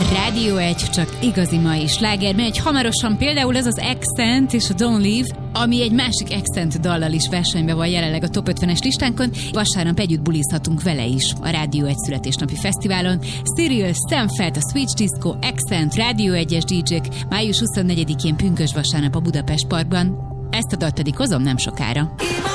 Rádió 1, csak igazi mai sláger, megy hamarosan például ez az Accent és a Don't Leave, ami egy másik Accent dallal is versenyben van jelenleg a Top 50-es listánkon. Vasárnap együtt bulizhatunk vele is a Rádió 1 születésnapi fesztiválon. Cyril, Sam Fett, a Switch Disco, Accent, Rádió 1-es DJ-k május 24-én pünkösd vasárnap a Budapest Parkban. Ezt a dalt pedig hozom nem sokára.